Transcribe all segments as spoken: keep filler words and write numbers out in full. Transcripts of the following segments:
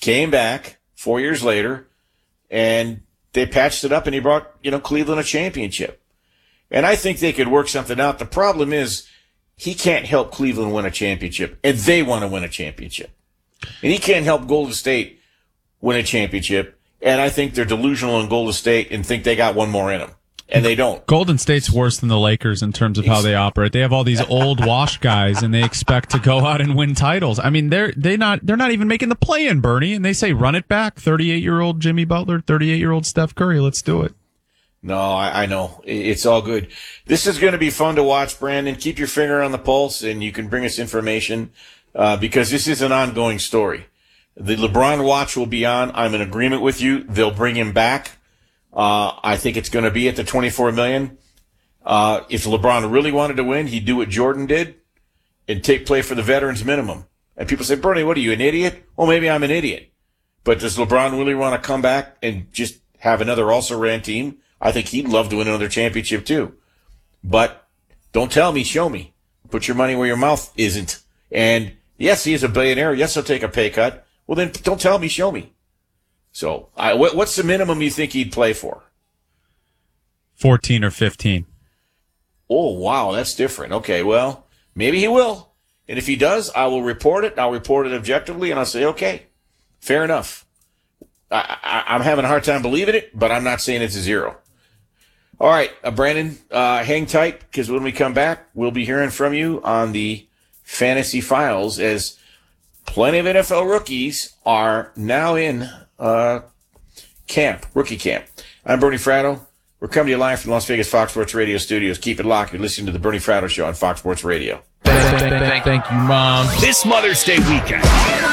came back four years later, and they patched it up, and he brought, you know, Cleveland a championship. And I think they could work something out. The problem is he can't help Cleveland win a championship, and they want to win a championship. And he can't help Golden State win a championship, and I think they're delusional in Golden State and think they got one more in them. And they don't. Golden State's worse than the Lakers in terms of how they operate. They have all these old wash guys, and they expect to go out and win titles. I mean, they're they not they're not even making the play-in, Bernie, and they say run it back. thirty-eight-year-old Jimmy Butler, thirty-eight-year-old Steph Curry. Let's do it. No, I, I know. It's all good. This is going to be fun to watch, Brandon. Keep your finger on the pulse, and you can bring us information uh, because this is an ongoing story. The LeBron watch will be on. I'm in agreement with you. They'll bring him back. Uh, I think it's going to be at the twenty-four million. Uh, if LeBron really wanted to win, he'd do what Jordan did and take play for the veterans minimum. And people say, Bernie, what are you, an idiot? Well, maybe I'm an idiot. But does LeBron really want to come back and just have another also-ran team? I think he'd love to win another championship too. But don't tell me, show me. Put your money where your mouth isn't. And yes, he is a billionaire. Yes, he'll take a pay cut. Well, then don't tell me, show me. So, I, what, what's the minimum you think he'd play for? fourteen or fifteen. Oh, wow, that's different. Okay, well, maybe he will. And if he does, I will report it. I'll report it objectively, and I'll say, okay, fair enough. I, I, I'm having a hard time believing it, but I'm not saying it's a zero. All right, uh, Brandon, uh, hang tight, because when we come back, we'll be hearing from you on the Fantasy Files, as plenty of N F L rookies are now in uh, camp, rookie camp. I'm Bernie Fratto. We're coming to you live from the Las Vegas Fox Sports Radio studios. Keep it locked. You're listening to the Bernie Fratto Show on Fox Sports Radio. Thank, thank, thank, thank you, Mom. This Mother's Day weekend,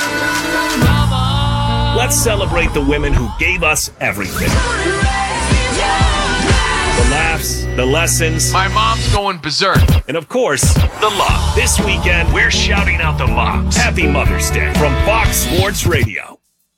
let's celebrate the women who gave us everything. The laughs, the lessons. My mom's going berserk. And of course, the love. This weekend, we're shouting out the moms. Happy Mother's Day from Fox Sports Radio.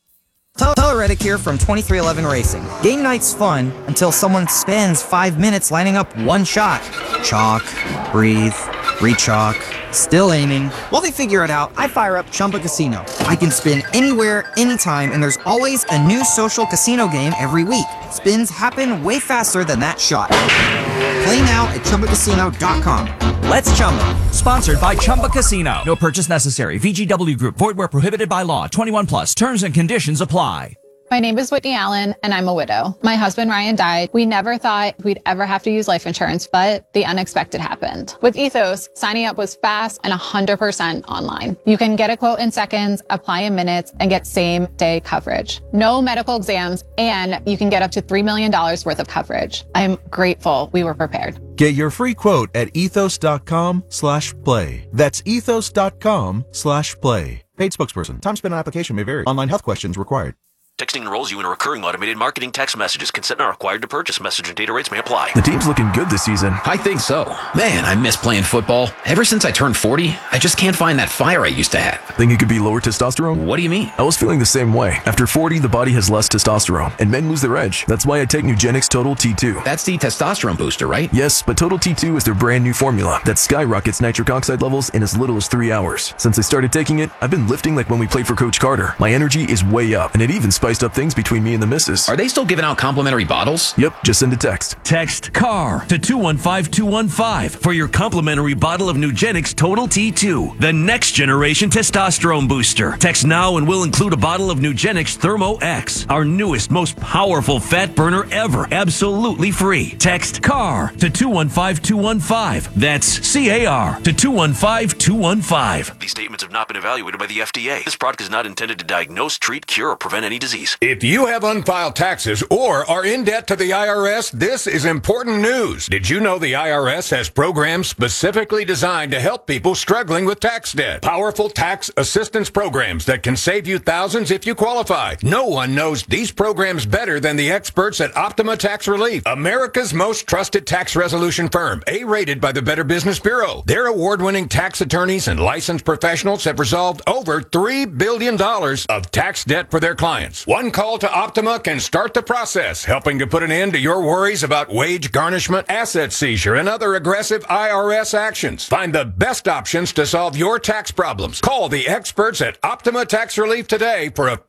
Tyler Reddick here from twenty-three eleven Racing. Game night's fun until someone spends five minutes lining up one shot. Chalk, breathe, re-chalk, still aiming. While they figure it out, I fire up Chumba Casino. I can spin anywhere, anytime, and there's always a new social casino game every week. Spins happen way faster than that shot. Play now at Chumba Casino dot com. Let's Chumba. Sponsored by Chumba Casino. No purchase necessary. V G W Group. Void where prohibited by law. twenty-one plus. Terms and conditions apply. My name is Whitney Allen, and I'm a widow. My husband, Ryan, died. We never thought we'd ever have to use life insurance, but the unexpected happened. With Ethos, signing up was fast and one hundred percent online. You can get a quote in seconds, apply in minutes, and get same-day coverage. No medical exams, and you can get up to three million dollars worth of coverage. I'm grateful we were prepared. Get your free quote at ethos.com slash play. That's ethos.com slash play. Paid spokesperson. Time spent on application may vary. Online health questions required. Texting enrolls you in a recurring automated marketing text messages. Consent not required to purchase. Message and data rates may apply. The team's looking good this season. I think so. Man, I miss playing football. Ever since I turned forty, I just can't find that fire I used to have. Think it could be lower testosterone? What do you mean? I was feeling the same way. After forty, the body has less testosterone, and men lose their edge. That's why I take Nugenix Total T two. That's the testosterone booster, right? Yes, but Total T two is their brand new formula that skyrockets nitric oxide levels in as little as three hours. Since I started taking it, I've been lifting like when we played for Coach Carter. My energy is way up, and it even spiced up things between me and the missus. Are they still giving out complimentary bottles? Yep, just send a text. Text CAR to two one five two one five for your complimentary bottle of Nugenix Total T two, the next generation testosterone booster. Text now and we'll include a bottle of Nugenix Thermo X, our newest, most powerful fat burner ever, absolutely free. Text CAR to two one five two one five. That's C A R to two one five two one five. These statements have not been evaluated by the F D A. This product is not intended to diagnose, treat, cure, or prevent any disease. If you have unfiled taxes or are in debt to the I R S, this is important news. Did you know the I R S has programs specifically designed to help people struggling with tax debt? Powerful tax assistance programs that can save you thousands if you qualify. No one knows these programs better than the experts at Optima Tax Relief, America's most trusted tax resolution firm, A-rated by the Better Business Bureau. Their award-winning tax attorneys and licensed professionals have resolved over three billion dollars of tax debt for their clients. One call to Optima can start the process, helping to put an end to your worries about wage garnishment, asset seizure, and other aggressive I R S actions. Find the best options to solve your tax problems. Call the experts at Optima Tax Relief today for a